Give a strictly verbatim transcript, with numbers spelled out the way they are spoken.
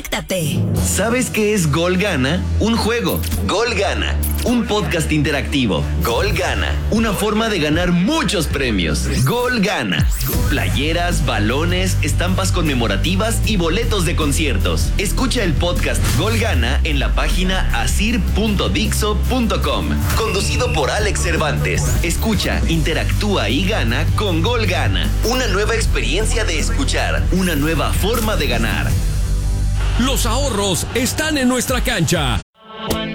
conéctate. ¿Sabes qué es Gol Gana? Un juego. Gol Gana. Un podcast interactivo. Gol Gana. Una forma de ganar muchos premios. Gol Gana. Playeras, balones, estampas conmemorativas y boletos de conciertos. Escucha el podcast Gol Gana en la página asir punto dixo punto com. Conducido por Alex Cervantes. Escucha, interactúa y gana con Gol Gana. Una nueva experiencia de escuchar. Una nueva forma de ganar. Los ahorros están en nuestra cancha.